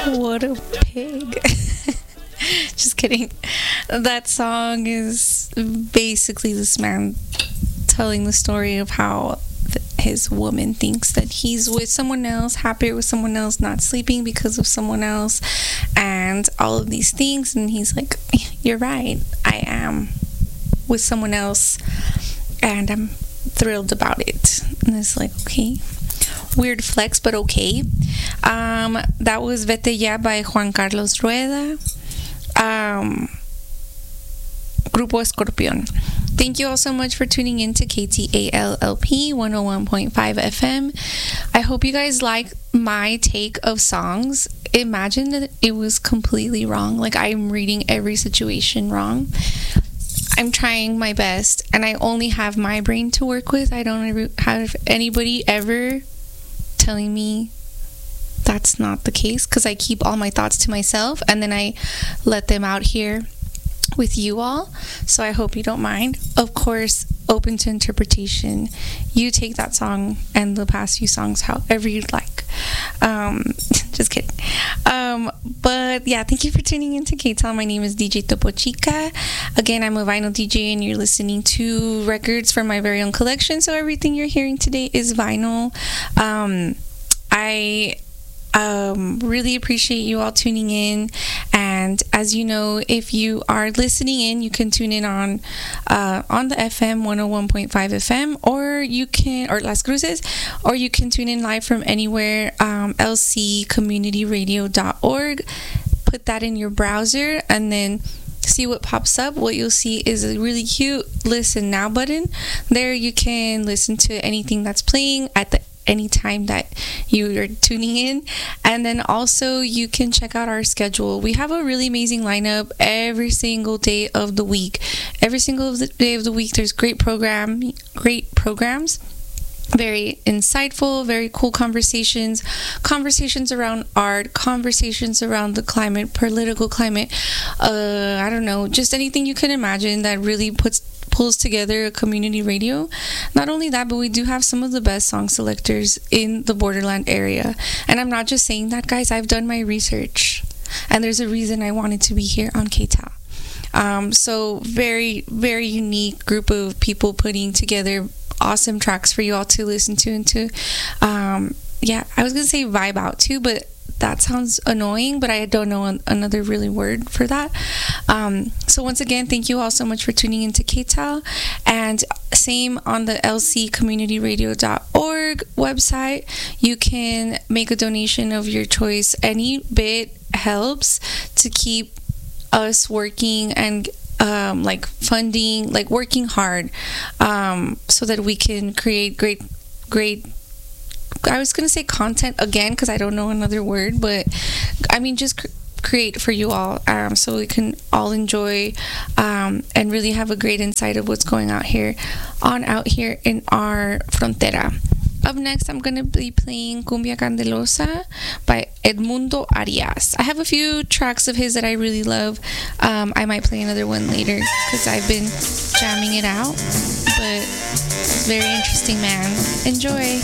What a pig. Just kidding. That song is basically this man telling the story of how his woman thinks that he's with someone else, happier with someone else, not sleeping because of someone else, and all of these things. And he's like, you're right, I am with someone else, and I'm thrilled about it. And it's like, okay, weird flex, but okay. That was Vete Ya by Juan Carlos Rueda. Grupo Escorpión. Thank you all so much for tuning in to KTALLP 101.5 FM. I hope you guys like my take of songs. Imagine that it was completely wrong. Like, I'm reading every situation wrong. I'm trying my best, and I only have my brain to work with. I don't ever have anybody ever telling me that's not the case, because I keep all my thoughts to myself and then I let them out here with you all. So I hope you don't mind. Of course, open to interpretation. You take that song and the past few songs however you'd like. Just kidding. But yeah, thank you for tuning in to KTAL. My name is DJ Topo Chica. Again, I'm a vinyl DJ, and you're listening to records from my very own collection. So everything you're hearing today is vinyl. I really appreciate you all tuning in, and as you know, if you are listening in, you can tune in on the FM 101.5 FM, or Las Cruces, or you can tune in live from anywhere. lccommunityradio.org. Put that in your browser and then see what pops up. What you'll see is a really cute listen now button. There you can listen to anything that's playing at any time that you are tuning in. And then also you can check out our schedule. We have a really amazing lineup every single day of the week. Every single day of the week there's great programs, very insightful, very cool conversations around art, conversations around the climate, political climate, I don't know, just anything you can imagine that really pulls together a community radio. Not only that, but we do have some of the best song selectors in the Borderland area. And I'm not just saying that, guys. I've done my research, and there's a reason I wanted to be here on KTAL. So very, very unique group of people putting together awesome tracks for you all to listen to and to I was gonna say vibe out to, but that sounds annoying, but I don't know another really word for that. So once again, thank you all so much for tuning into KTAL, and same on the lccommunityradio.org website. You can make a donation of your choice. Any bit helps to keep us working and funding, working hard, so that we can create great, I was going to say content again, because I don't know another word, but I mean just create for you all, so we can all enjoy and really have a great insight of what's going out here in our frontera. Up next, I'm going to be playing Cumbia Candelosa by Edmundo Arias. I have a few tracks of his that I really love. I might play another one later because I've been jamming it out. But very interesting man. Enjoy.